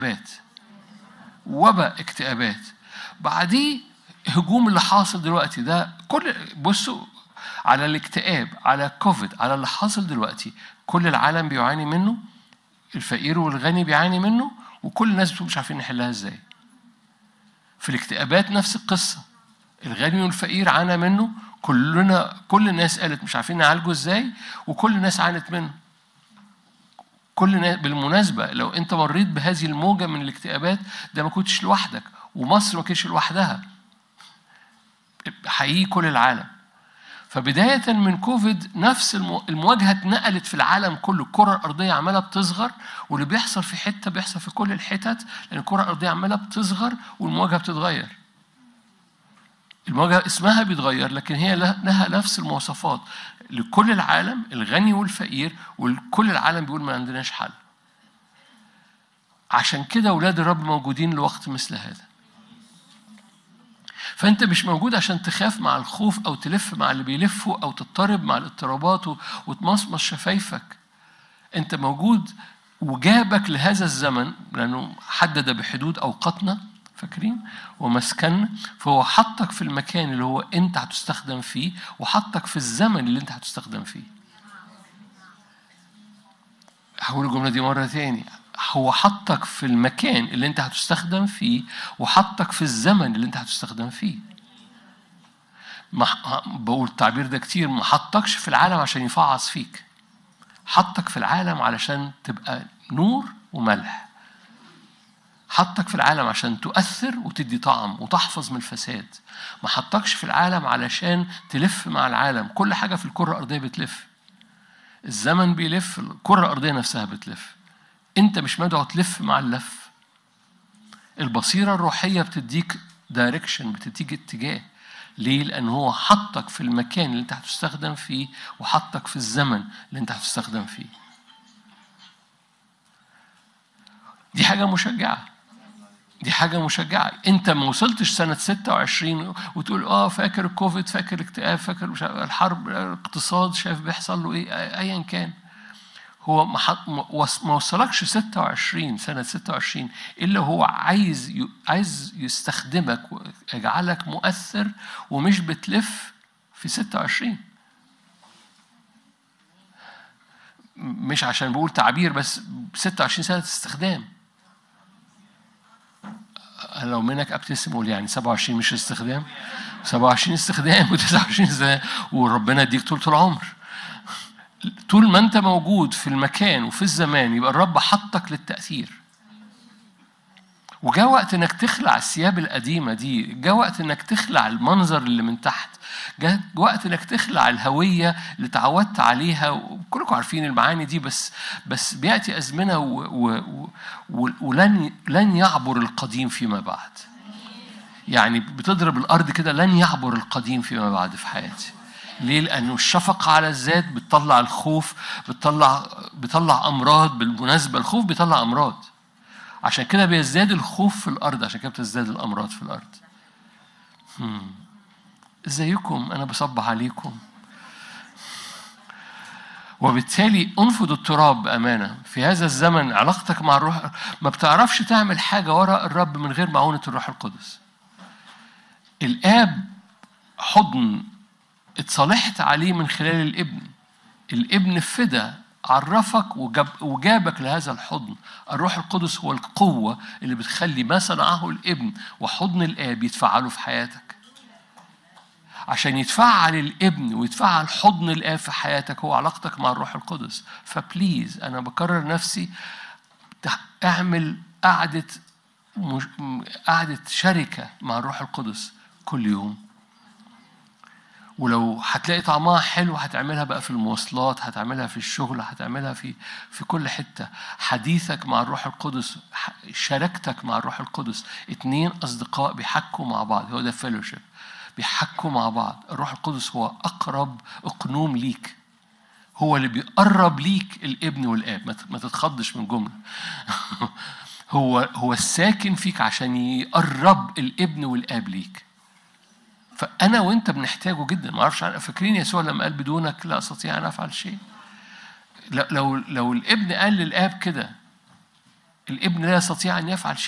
اكتئابات، وباء اكتئابات. بعديه هجوم اللي حاصل دلوقتي ده كل، بصوا على الاكتئاب، على كوفيد، على اللي حاصل دلوقتي، كل العالم بيعاني منه، الفقير والغني بيعاني منه، وكل الناس مش عارفين نحلها ازاي. في الاكتئابات نفس القصة، الغني والفقير عانى منه، كل الناس قالت مش عارفين نعالجه ازاي، وكل الناس عانت منه. كل الناس. بالمناسبة لو انت مريت بهذه الموجة من الاكتئابات ده ما كنتش لوحدك، ومصر ما كانتش لوحدها، حقيقي كل العالم. فبداية من كوفيد نفس المواجهة اتنقلت في العالم كله. الكرة الأرضية عمالة بتصغر، واللي بيحصل في حتة بيحصل في كل الحتت، لأن الكرة الأرضية عمالة بتصغر والمواجهة بتتغير. المواجهة اسمها بيتغير، لكن هي لها نفس المواصفات لكل العالم، الغني والفقير، وكل العالم بيقول ما عندناش حل. عشان كده أولاد الرب موجودين لوقت مثل هذا. فأنت مش موجود عشان تخاف مع الخوف أو تلف مع اللي بيلفوا أو تضطرب مع الاضطرابات وتمصمص شفايفك. أنت موجود وجابك لهذا الزمن لأنه حدد بحدود أوقاتنا، فاكرين؟ ومسكن، فهو حطك في المكان اللي هو أنت هتستخدم فيه، وحطك في الزمن اللي أنت هتستخدم فيه. هقول الجملة دي مرة تاني، هو حطك في المكان اللي أنت هتستخدم فيه، وحطك في الزمن اللي أنت هتستخدم فيه. بقول التعبير ده كتير، ما حطكش في العالم عشان يفعص فيك، حطك في العالم علشان تبقى نور وملح. حطك في العالم عشان تؤثر وتدي طعم وتحفظ من الفساد. ما حطكش في العالم علشان تلف مع العالم. كل حاجة في الكرة الأرضية بتلف، الزمن بيلف، الكرة الأرضية نفسها بتلف. أنت مش مدعو تلف مع اللف. البصيرة الروحية بتديك دايركشن، بتديك اتجاه. ليه؟ لأن هو حطك في المكان اللي أنت هتستخدم فيه، وحطك في الزمن اللي أنت هتستخدم فيه. دي حاجة مشجعة، دي حاجة مشجعة. أنت ما وصلتش سنة 26 وتقول فاكر الكوفيد، فاكر الاكتئاب، فاكر الحرب، الاقتصاد، شايف بيحصل له إيه، أيا كان. هو ما وصلكش 26 سنة 26 إلا هو عايز يستخدمك ويجعلك مؤثر، ومش بتلف في 26. مش عشان بقول تعبير، بس 26 سنة استخدام. لو منك ابتسم قول يعني 27 مش استخدام، 27 استخدام و29 استخدام، وربنا يديك طول العمر. طول ما انت موجود في المكان وفي الزمان يبقى الرب حطك للتأثير. وجاء وقت انك تخلع الثياب القديمة دي، جاء وقت انك تخلع المنظر اللي من تحت، جاء وقت انك تخلع الهوية اللي تعودت عليها. وكلكم عارفين المعاني دي، بس بيأتي أزمنة ولن يعبر القديم فيما بعد. يعني بتضرب الأرض كده، لن يعبر القديم فيما بعد في حياتي. ليه؟ لأنه الشفقة على الذات بتطلع الخوف، بتطلع أمراض. بالمناسبة الخوف بيطلع أمراض، عشان كده بيزداد الخوف في الأرض، عشان كده بتزداد الأمراض في الأرض. ازيكم؟ أنا بصبح عليكم. وبالتالي انفض التراب بأمانة في هذا الزمن. علاقتك مع الروح، ما بتعرفش تعمل حاجة وراء الرب من غير معونة الروح القدس. الآب حضن اتصالحت عليه من خلال الابن. الابن فدى، عرفك وجابك لهذا الحضن. الروح القدس هو القوة اللي بتخلي ما صنعه الابن وحضن الآب يتفعله في حياتك. عشان يتفعل الابن ويتفعل حضن الآب في حياتك هو علاقتك مع الروح القدس. فبليز أنا بكرر نفسي، اعمل قعدة شركة مع الروح القدس كل يوم. ولو هتلاقي طعمها حلو هتعملها بقى في المواصلات، هتعملها في الشغل، هتعملها في كل حتة. حديثك مع الروح القدس، شركتك مع الروح القدس. 2 أصدقاء بيحكوا مع بعض، هو ده فيلوشيب، بيحكوا مع بعض. الروح القدس هو أقرب أقنوم ليك، هو اللي بيقرب ليك الابن والآب. ما تتخضش من جملة هو الساكن فيك عشان يقرب الابن والآب ليك. فأنا وأنت بنحتاجه جدا. ما أعرفش، فاكرين يسوع لما قال بدونك لا أستطيع أن أفعل شيء؟ لو الابن قال للآب كده، الابن لا يستطيع أن يفعل شيء.